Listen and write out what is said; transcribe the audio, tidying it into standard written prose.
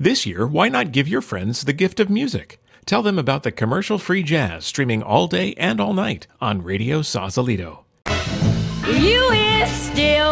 This year, why not give your friends the gift of music? Tell them about the commercial-free jazz streaming all day and all night on Radio Sausalito. You is still